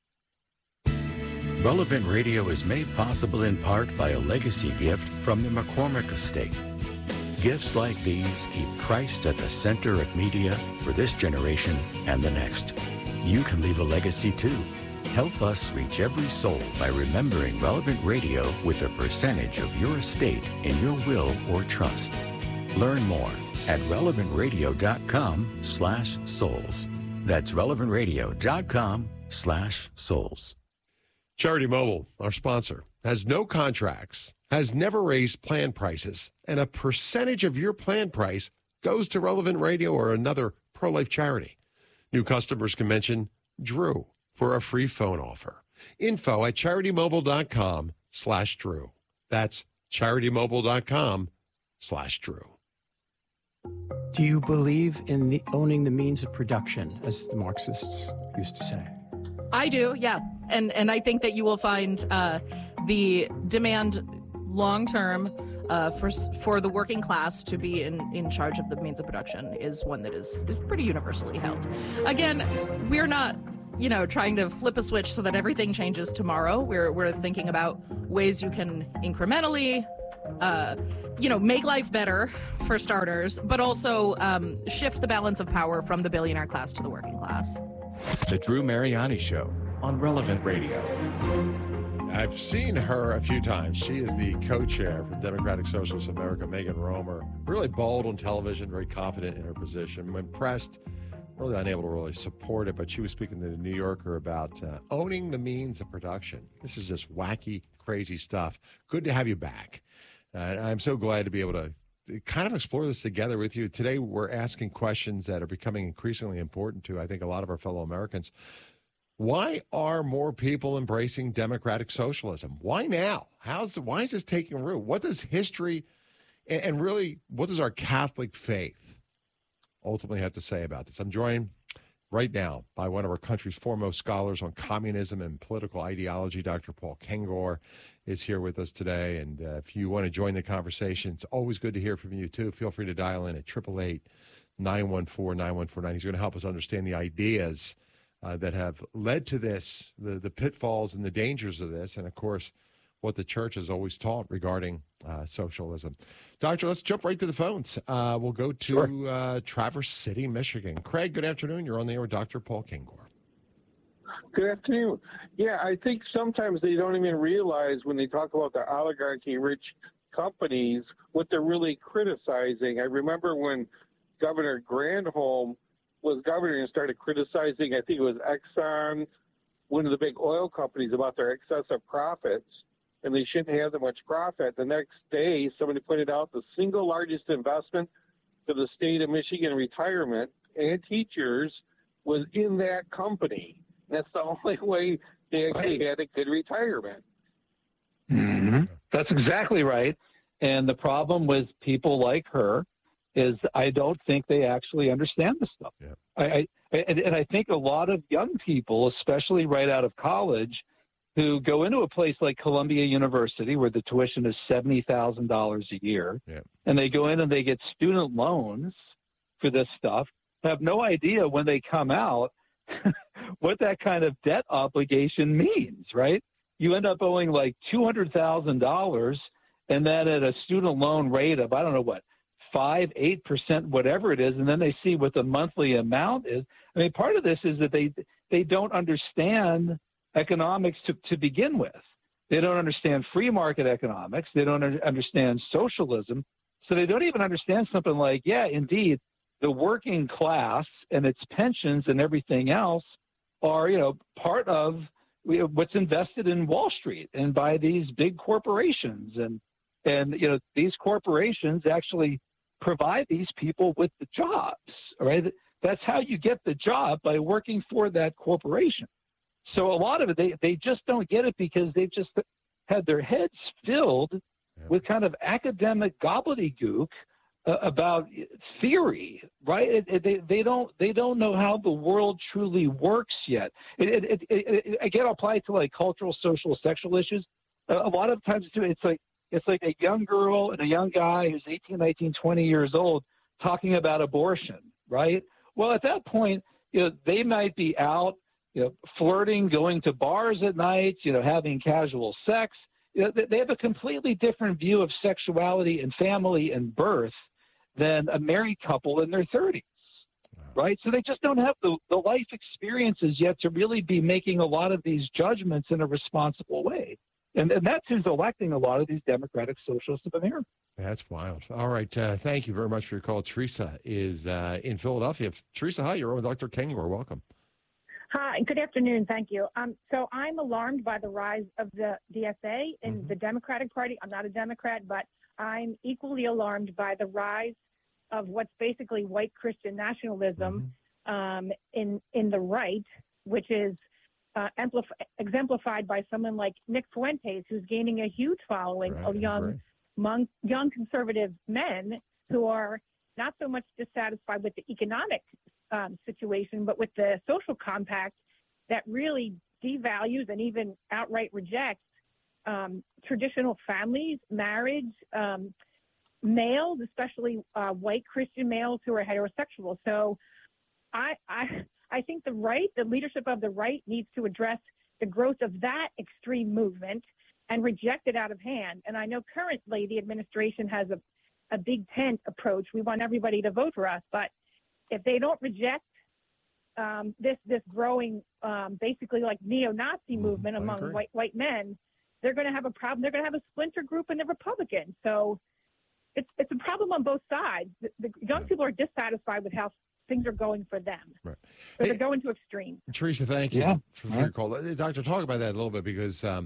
Relevant Radio is made possible in part by a legacy gift from the McCormick Estate. Gifts like these keep Christ at the center of media for this generation and the next. You can leave a legacy too. Help us reach every soul by remembering Relevant Radio with a percentage of your estate in your will or trust. Learn more at relevant radio dot com slash souls. That's relevant radio dot com slash souls. Charity Mobile, our sponsor, has no contracts, has never raised plan prices, and a percentage of your plan price goes to Relevant Radio or another pro-life charity. New customers can mention Drew for a free phone offer. Info at charity mobile dot com slash Drew. That's charity mobile dot com slash Drew. Do you believe in the owning the means of production, as the Marxists used to say? I do, yeah. And and I think that you will find uh, the demand long-term uh, for for the working class to be in, in charge of the means of production is one that is, is pretty universally held. Again, we're not, you know, trying to flip a switch so that everything changes tomorrow. We're, we're thinking about ways you can incrementally uh, you know, make life better, for starters, but also um, shift the balance of power from the billionaire class to the working class. The Drew Mariani Show on Relevant Radio. I've seen her a few times. She is the co-chair for Democratic Socialists of America, Megan Romer. Really bold on television, very confident in her position. When pressed, really unable to really support it, but she was speaking to the New Yorker about uh, owning the means of production. This is just wacky, crazy stuff. Good to have you back. Uh, I'm so glad to be able to kind of explore this together with you. Today, we're asking questions that are becoming increasingly important to, I think, a lot of our fellow Americans. Why are more people embracing democratic socialism? Why now? How's why is this taking root? What does history and, and really what does our Catholic faith ultimately have to say about this? I'm joined right now by one of our country's foremost scholars on communism and political ideology. Doctor Paul Kengor is here with us today. And uh, if you want to join the conversation, it's always good to hear from you, too. Feel free to dial in at eight eight eight, nine one four, nine one four nine. He's going to help us understand the ideas uh, that have led to this, the, the pitfalls and the dangers of this, and, of course, what the church has always taught regarding uh, socialism. Doctor, let's jump right to the phones. Uh, we'll go to sure. uh, Traverse City, Michigan. Craig, good afternoon. You're on the air with Doctor Paul Kengor. Good afternoon. Yeah, I think sometimes they don't even realize when they talk about the oligarchy rich companies what they're really criticizing. I remember when Governor Granholm was governor and started criticizing, I think it was Exxon, one of the big oil companies, about their excessive profits, and they shouldn't have that much profit. The next day, somebody pointed out the single largest investment for the state of Michigan retirement and teachers was in that company. That's the only way they actually had a good retirement. Mm-hmm. That's exactly right. And the problem with people like her is I don't think they actually understand this stuff. Yeah. I, I and, and I think a lot of young people, especially right out of college, who go into a place like Columbia University where the tuition is seventy thousand dollars a year, yeah. and they go in and they get student loans for this stuff, have no idea when they come out what that kind of debt obligation means, right? You end up owing like two hundred thousand dollars, and then at a student loan rate of, I don't know what, five, eight percent, whatever it is, and then they see what the monthly amount is. I mean, part of this is that they they don't understand economics to, to begin with. They don't understand free market economics. They don't understand socialism. So they don't even understand something like, yeah, indeed, the working class and its pensions and everything else are, you know, part of what's invested in Wall Street and by these big corporations. And, and you know, these corporations actually provide these people with the jobs, right? That's how you get the job, by working for that corporation. So a lot of it, they, they just don't get it because they've just had their heads filled yeah. with kind of academic gobbledygook uh, about theory, right? It, it, they, they don't they don't know how the world truly works yet. It, it, it, it, again, I'll apply it to like cultural, social, sexual issues. A, a lot of times, too, it's like it's like a young girl and a young guy who's eighteen, nineteen, twenty years old talking about abortion, right? Well, at that point, you know, they might be out, you know, flirting, going to bars at night, you know, having casual sex. You know, they have a completely different view of sexuality and family and birth than a married couple in their thirties, right? So they just don't have the, the life experiences yet to really be making a lot of these judgments in a responsible way. And, and that's who's electing a lot of these Democratic Socialists of America. That's wild. All right. Uh, thank you very much for your call. Teresa is uh, in Philadelphia. Teresa, hi. You're on with Doctor Kengor. Welcome. Hi, good afternoon. Thank you. Um, so I'm alarmed by the rise of the D S A in mm-hmm. the Democratic Party. I'm not a Democrat, but I'm equally alarmed by the rise of what's basically white Christian nationalism mm-hmm. um, in in the right, which is uh, amplif- exemplified by someone like Nick Fuentes, who's gaining a huge following right, of young, right. Mon- young conservative men who are not so much dissatisfied with the economic um, situation, but with the social compact that really devalues and even outright rejects um, traditional families, marriage, um, males, especially uh, white Christian males who are heterosexual. So I, I, I think the right, the leadership of the right needs to address the growth of that extreme movement and reject it out of hand. And I know currently the administration has a, a big tent approach. We want everybody to vote for us. But if they don't reject um, this this growing, um, basically like neo-Nazi movement I among agree. white white men, they're going to have a problem. They're going to have a splinter group in the Republicans. So it's it's a problem on both sides. The, the young people are dissatisfied with how things are going for them. Right. So they're going to extremes. Teresa, thank you Yeah. for, for your call. Uh, Doctor, talk about that a little bit because um,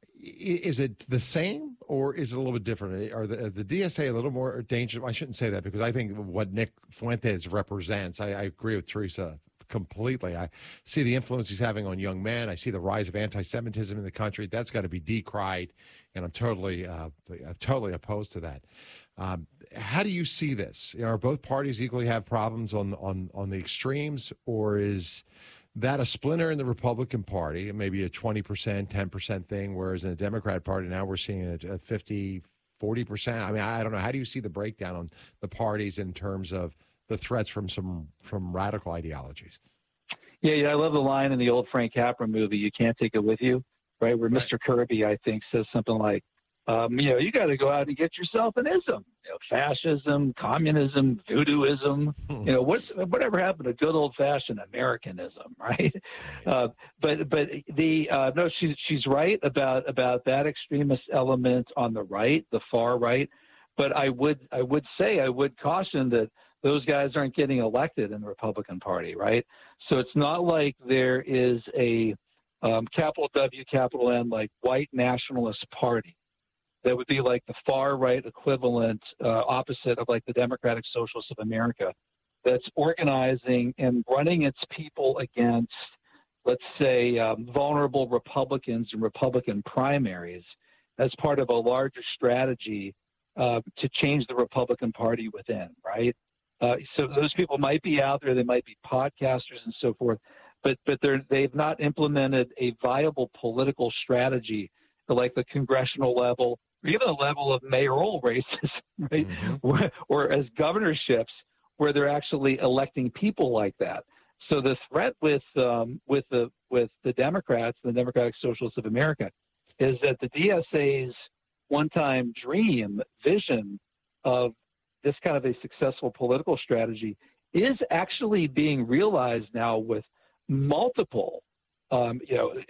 i- is it the same or is it a little bit different? Are the, the D S A a little more dangerous? I shouldn't say that because I think what Nick Fuentes represents, I, I agree with Teresa completely. I see the influence he's having on young men. I see the rise of anti-Semitism in the country. That's got to be decried, and I'm totally, uh, I'm totally opposed to that. Um, how do you see this? You know, are both parties equally have problems on on on the extremes, or is that a splinter in the Republican Party, maybe a twenty percent, ten percent thing, whereas in the Democrat Party now we're seeing a, a fifty, forty percent? I mean, I don't know. How do you see the breakdown on the parties in terms of the threats from some from radical ideologies? Yeah, yeah, I love the line in the old Frank Capra movie, "You Can't Take It With You," right? Where Mister Kirby, I think, says something like, um, you know, you got to go out and get yourself an ism, you know, fascism, communism, voodooism, you know, what's, whatever happened to good old-fashioned Americanism, right? Uh, but but the uh, no, she's she's right about about that extremist element on the right, the far right. But I would I would say I would caution that those guys aren't getting elected in the Republican Party, right? So it's not like there is a um, capital W, capital N, like white nationalist party that would be like the far right equivalent, uh, opposite of like the Democratic Socialists of America, that's organizing and running its people against, let's say, um, vulnerable Republicans and Republican primaries as part of a larger strategy uh, to change the Republican Party within, right? Uh, so those people might be out there, they might be podcasters and so forth, but but they're they've not implemented a viable political strategy at like the congressional level, or even the level of mayoral races, right? Mm-hmm. or, or as governorships, where they're actually electing people like that. So the threat with um, with the with the Democrats, the Democratic Socialists of America, is that the D S A's one-time dream vision of this kind of a successful political strategy is actually being realized now with multiple, um, you know,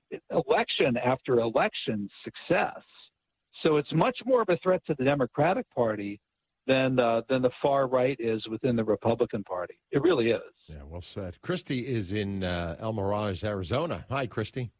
election after election success. So it's much more of a threat to the Democratic Party than uh, than the far right is within the Republican Party. It really is. Yeah, well said. Christy is in uh, El Mirage, Arizona. Hi, Christy.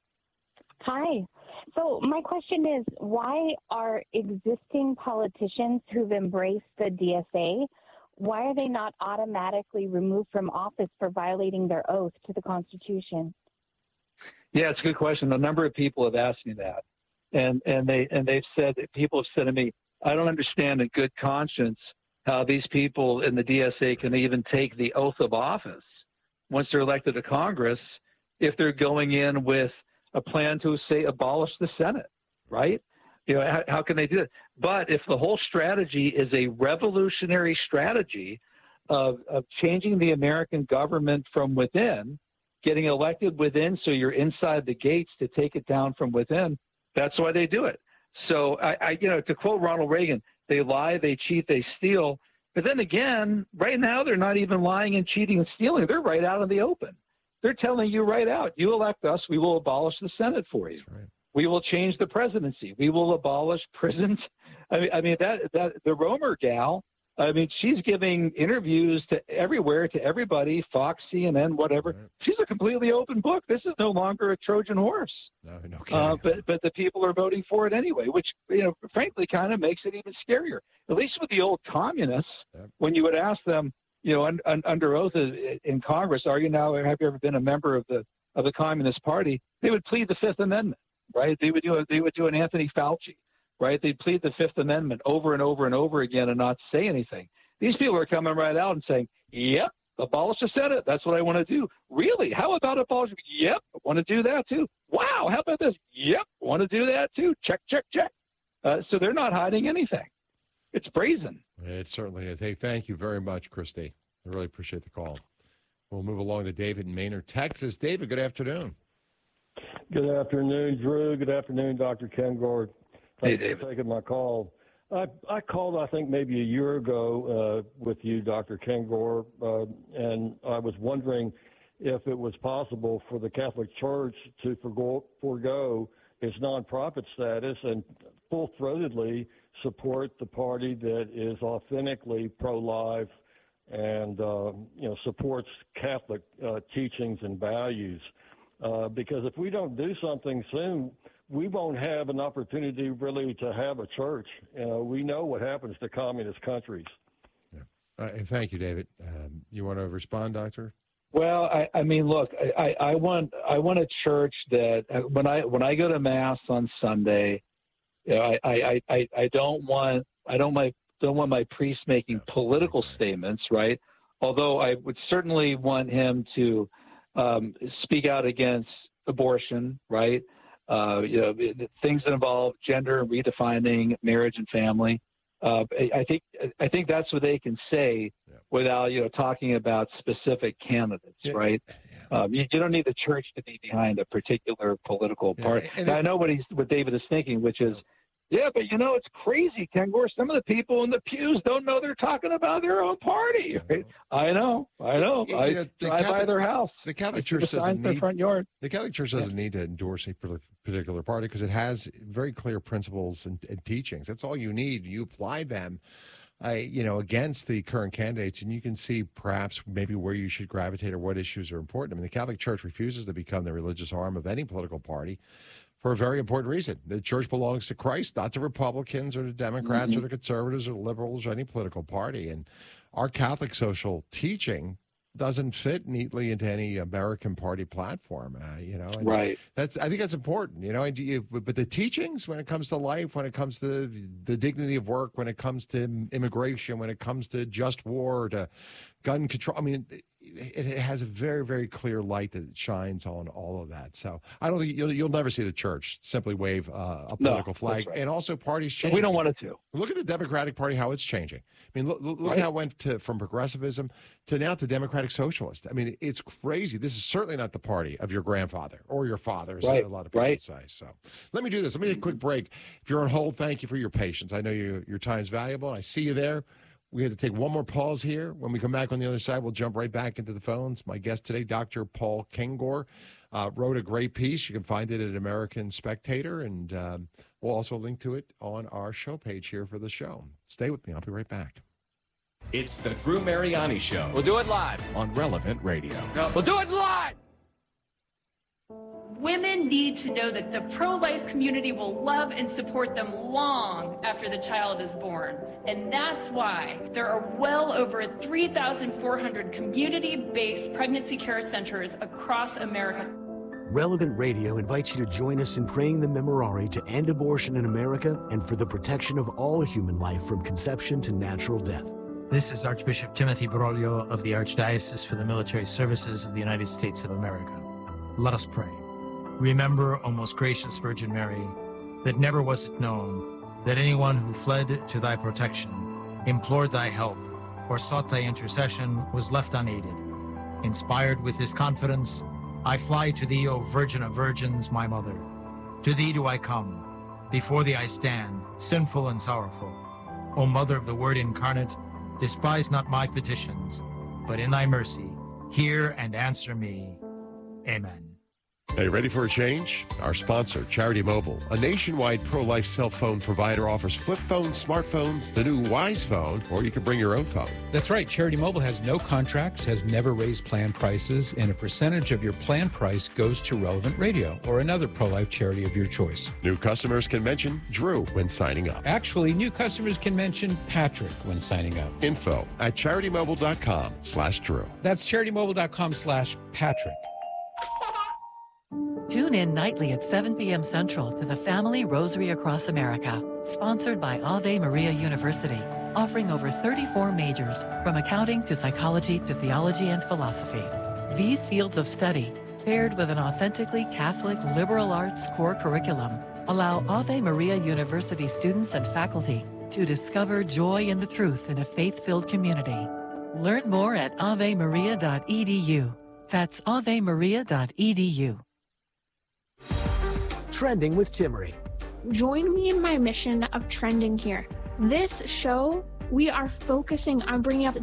Hi. So my question is, why are existing politicians who've embraced the D S A, why are they not automatically removed from office for violating their oath to the Constitution? Yeah, it's a good question. A number of people have asked me that, and and they and they've said that people have said to me, I don't understand in good conscience how these people in the D S A can even take the oath of office once they're elected to Congress if they're going in with a plan to, say, abolish the Senate, right? You know, how, how can they do it? But if the whole strategy is a revolutionary strategy of, of changing the American government from within, getting elected within so you're inside the gates to take it down from within, that's why they do it. So, I, I you know, to quote Ronald Reagan, they lie, they cheat, they steal. But then again, right now they're not even lying and cheating and stealing. They're right out in the open. They're telling you right out, you elect us, we will abolish the Senate for you. Right. We will change the presidency. We will abolish prisons. I mean, I mean that that the Romer gal, I mean, she's giving interviews to everywhere, to everybody, Fox, C N N, whatever. Right. She's a completely open book. This is no longer a Trojan horse. No, no kidding. Uh, but but the people are voting for it anyway, which, you know, frankly, kind of makes it even scarier. At least with the old communists, yep. When you would ask them, you know, un, un, under oath in Congress, are you now, have you ever been a member of the of the Communist Party? They would plead the Fifth Amendment, right? They would do a, they would do an Anthony Fauci, right? They'd plead the Fifth Amendment over and over and over again and not say anything. These people are coming right out and saying, yep, abolish the Senate. That's what I want to do. Really? How about abolish? Yep, I want to do that too. Wow, how about this? Yep, I want to do that too. Check, check, check. Uh, so they're not hiding anything. It's brazen. It certainly is. Hey, thank you very much, Christy. I really appreciate the call. We'll move along to David in Maynard, Texas. David, good afternoon. Good afternoon, Drew. Good afternoon, Doctor Kengor. Thanks hey, for taking my call. I, I called, I think, maybe a year ago uh, with you, Doctor Kengor, uh, and I was wondering if it was possible for the Catholic Church to forgo, forego its nonprofit status and full-throatedly support the party that is authentically pro-life and uh, you know supports Catholic uh, teachings and values. Uh, because if we don't do something soon, we won't have an opportunity really to have a church. Uh, we know what happens to communist countries. Yeah. Uh, and thank you, David. Um, you want to respond, Doctor? Well, I, I mean, look, I, I, I want I want a church that uh, when I when I go to Mass on Sunday, you know, I, I, I, I don't want I don't my don't want my priest making political statements, right? Although I would certainly want him to um, speak out against abortion, right? Uh, you know, things that involve gender, redefining marriage and family. Uh, I think I think that's what they can say yeah. without you know talking about specific candidates, yeah. right? Yeah. Um, you, you don't need the church to be behind a particular political party. Yeah. And I know what he's what David is thinking, which is, yeah, but you know it's crazy, Kengor. Some of the people in the pews don't know they're talking about their own party. Right? I know, I know. You, you I know, the drive Catholic, by their house. The Catholic I Church doesn't need front yard. The Catholic Church doesn't yeah. need to endorse a particular party because it has very clear principles and, and teachings. That's all you need. You apply them, uh, you know, against the current candidates, and you can see perhaps maybe where you should gravitate or what issues are important. I mean, the Catholic Church refuses to become the religious arm of any political party for a very important reason. The church belongs to Christ, not to Republicans or to Democrats mm-hmm. or to conservatives or liberals or any political party. And our Catholic social teaching doesn't fit neatly into any American party platform, uh, you know. And right. That's I think that's important, you know. And you, but the teachings, when it comes to life, when it comes to the dignity of work, when it comes to immigration, when it comes to just war, to gun control, I mean, it, it has a very, very clear light that shines on all of that. So I don't think you'll, you'll never see the church simply wave uh, a political no, flag. Right. And also parties change. We don't want it to. Look at the Democratic Party, how it's changing. I mean, look, look right. how it went to, from progressivism to now to Democratic Socialist. I mean, it's crazy. This is certainly not the party of your grandfather or your father, as right. a lot of people right. say. So let me do this. Let me take a quick break. If you're on hold, thank you for your patience. I know you, your time is valuable, and I see you there. We have to take one more pause here. When we come back on the other side, we'll jump right back into the phones. My guest today, Doctor Paul Kengor, uh, wrote a great piece. You can find it at American Spectator, and um, we'll also link to it on our show page here for the show. Stay with me. I'll be right back. It's the Drew Mariani Show. We'll do it live. On Relevant Radio. No, we'll do it live. Women need to know that the pro-life community will love and support them long after the child is born. And that's why there are well over three thousand four hundred community-based pregnancy care centers across America. Relevant Radio invites you to join us in praying the Memorare to end abortion in America and for the protection of all human life from conception to natural death. This is Archbishop Timothy Broglio of the Archdiocese for the Military Services of the United States of America. Let us pray. Remember, O most gracious Virgin Mary, that never was it known that anyone who fled to thy protection, implored thy help, or sought thy intercession was left unaided. Inspired with this confidence, I fly to thee, O Virgin of Virgins, my mother. To thee do I come. Before thee I stand, sinful and sorrowful. O Mother of the Word incarnate, despise not my petitions, but in thy mercy, hear and answer me. Amen. Hey, ready for a change? Our sponsor, Charity Mobile, a nationwide pro-life cell phone provider, offers flip phones, smartphones, the new Wise Phone, or you can bring your own phone. That's right. Charity Mobile has no contracts, has never raised plan prices, and a percentage of your plan price goes to Relevant Radio or another pro-life charity of your choice. New customers can mention Drew when signing up. Actually, new customers can mention Patrick when signing up. Info at charitymobile.com slash Drew. That's charitymobile.com slash Patrick. Tune in nightly at seven p.m. Central to the Family Rosary Across America, sponsored by Ave Maria University. offering over thirty-four majors, from accounting to psychology to theology and philosophy. These fields of study, paired with an authentically Catholic liberal arts core curriculum, allow Ave Maria University students and faculty to discover joy in the truth in a faith-filled community. Learn more at ave maria dot e d u. That's ave maria dot e d u. Trending with Timmerie. Join me in my mission of trending here. This show, we are focusing on bringing up